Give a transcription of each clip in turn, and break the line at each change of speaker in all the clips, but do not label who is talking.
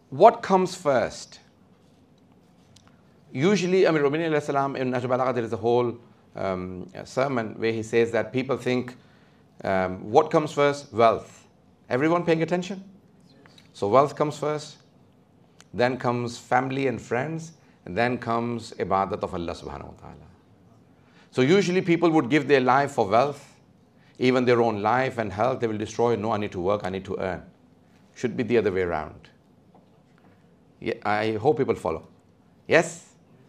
what comes first? Usually, Amir Mu'minin alayhi salam, in Nahj al-Balagha, there is a whole sermon where he says that people think, what comes first? Wealth. Everyone paying attention? So wealth comes first, then comes family and friends, and then comes ibadat of Allah subhanahu wa ta'ala. So usually people would give their life for wealth, even their own life and health, they will destroy. No, I need to work, I need to earn. Should be the other way around. Yeah, I hope people follow. Yes?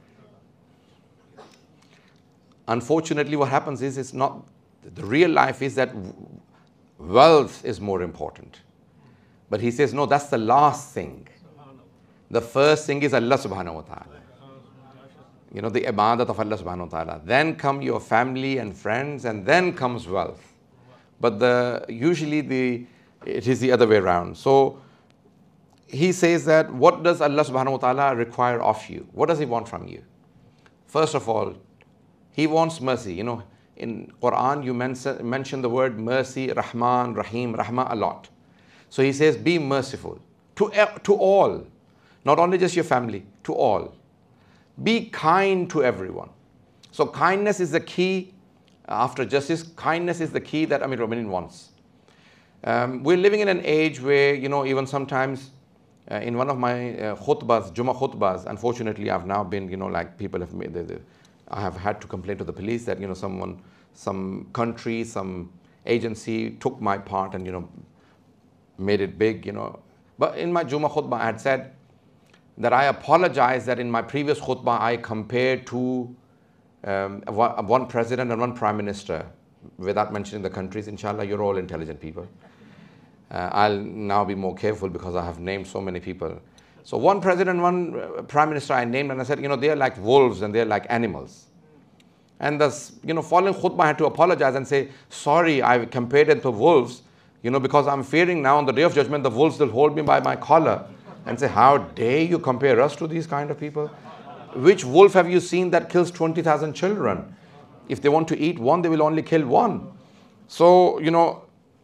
Unfortunately, what happens is, it's not, the real life is that wealth is more important. But he says, no, that's the last thing. The first thing is Allah subhanahu wa ta'ala. You know, the ibadat of Allah subhanahu wa ta'ala. Then come your family and friends, and then comes wealth. But usually it is the other way around. So he says that, what does Allah subhanahu wa ta'ala require of you? What does he want from you? First of all, he wants mercy. You know, in Quran you mention the word mercy, Rahman, Rahim, Rahmah a lot. So he says, be merciful to all, not only just your family, to all. Be kind to everyone. So kindness is the key. After justice, kindness is the key that Amir Mu'minin wants. We're living in an age where, you know, even sometimes in one of my khutbahs, Jummah khutbahs, unfortunately I've now been, you know, like people have made, I have had to complain to the police that, you know, some country, some agency took my part and, you know, made it big, you know. But in my Jummah khutbah I had said that I apologize that in my previous khutbah I compared to one president and one prime minister, without mentioning the countries. Inshallah, you're all intelligent people. I'll now be more careful because I have named so many people. So one president, one prime minister I named, and I said, you know, they're like wolves and they're like animals. And thus, you know, following khutbah I had to apologize and say, sorry, I compared them to wolves, you know, because I'm fearing now on the day of judgment the wolves will hold me by my collar and say, how dare you compare us to these kind of people? Which wolf have you seen that kills 20,000 children? If they want to eat one, they will only kill one. So, you know,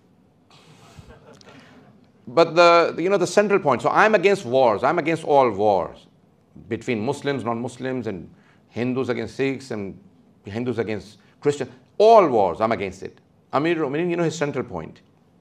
but the central point. So I'm against wars. I'm against all wars between Muslims, non-Muslims, and Hindus against Sikhs, and Hindus against Christians. All wars, I'm against it. Amir Mu'minin, you know his central point.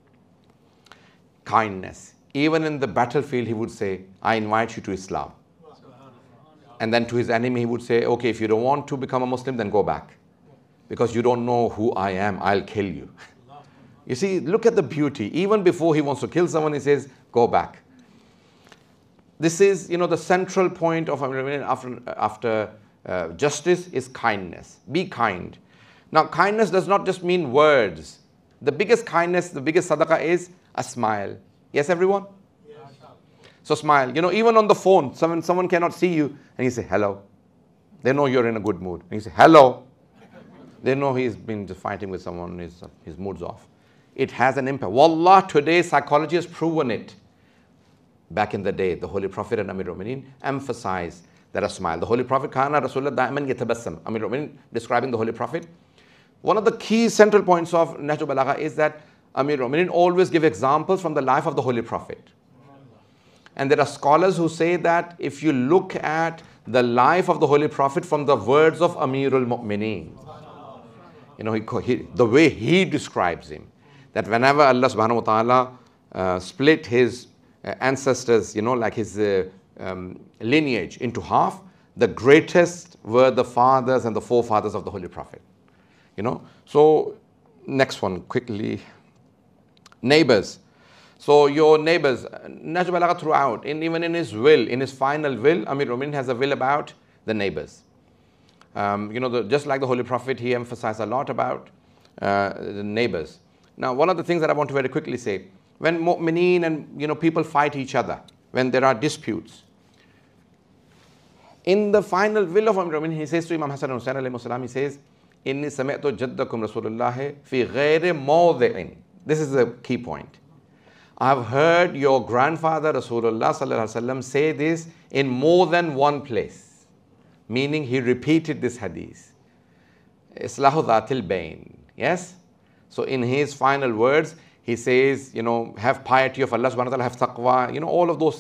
Kindness. Even in the battlefield, he would say, I invite you to Islam. And then to his enemy, he would say, okay, if you don't want to become a Muslim, then go back. Because you don't know who I am, I'll kill you. You see, look at the beauty. Even before he wants to kill someone, he says, go back. This is, you know, the central point of after justice is kindness. Be kind. Now, kindness does not just mean words. The biggest kindness, the biggest sadaqah is a smile. Yes, everyone? Yes. So smile. You know, even on the phone, someone cannot see you, and you say, hello. They know you're in a good mood. And you say, hello. They know he's been just fighting with someone, his mood's off. It has an impact. Wallah, today psychology has proven it. Back in the day, the Holy Prophet and Amir Mu'minin emphasized that a smile. The Holy Prophet, Kana Rasulullah da'iman yatabassam. Amir Mu'minin describing the Holy Prophet. One of the key central points of Nahj al-Balagha is that Amir Mu'minin always give examples from the life of the Holy Prophet. And there are scholars who say that if you look at the life of the Holy Prophet from the words of Amir al-Mu'minin, you know, the way he describes him, that whenever Allah subhanahu wa ta'ala split his ancestors, you know, like his lineage into half, the greatest were the fathers and the forefathers of the Holy Prophet. You know, so next one quickly. Neighbors. So your neighbors, Nahj al-Balagha throughout, even in his will, in his final will, Amir Mu'minin has a will about the neighbors. You know, just like the Holy Prophet, he emphasized a lot about the neighbors. Now, one of the things that I want to very quickly say, when mu'mineen and, you know, people fight each other, when there are disputes, in the final will of Amir Mu'minin, he says to Imam Hassan and Hussain alayhi salam, he says, Inni sami'tu jaddakum Rasulullah fi ghayri mawdi'in. This is the key point. I have heard your grandfather Rasulullah sallallahu alaihi wasallam say this in more than one place. Meaning he repeated this hadith. Islahu dhatil bayn. Yes? So in his final words, he says, you know, have piety of Allah subhanahu wa ta'ala, have taqwa, you know, all of those